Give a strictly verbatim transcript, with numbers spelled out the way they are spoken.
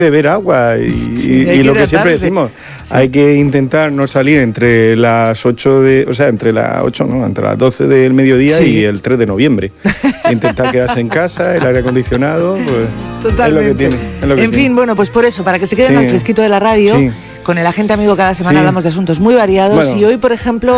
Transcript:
beber agua y, sí, y lo que siempre decimos, sí. Hay que intentar no salir entre las ocho de, o sea, entre las ocho, no, entre las doce del mediodía sí. y el tres de noviembre. Intentar quedarse en casa, el aire acondicionado, pues totalmente. Es lo que tiene. Es lo que en tiene. fin, bueno, pues por eso, para que se queden sí. al fresquito de la radio, sí. con el agente amigo cada semana sí. hablamos de asuntos muy variados bueno. y hoy, por ejemplo,